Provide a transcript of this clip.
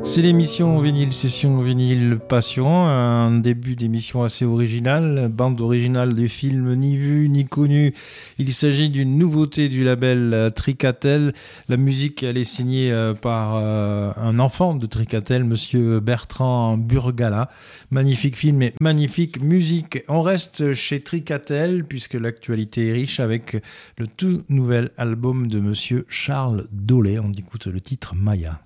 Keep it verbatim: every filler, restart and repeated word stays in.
C'est l'émission Vinyle, session Vinyle Passion, un début d'émission assez original, bande originale des films ni vus ni connus. Il s'agit d'une nouveauté du label Tricatel. La musique, elle est signée par un enfant de Tricatel, monsieur Bertrand Burgala. Magnifique film et magnifique musique. On reste chez Tricatel puisque l'actualité est riche avec le tout nouvel album de monsieur Charles Dolé. On écoute le titre Maya.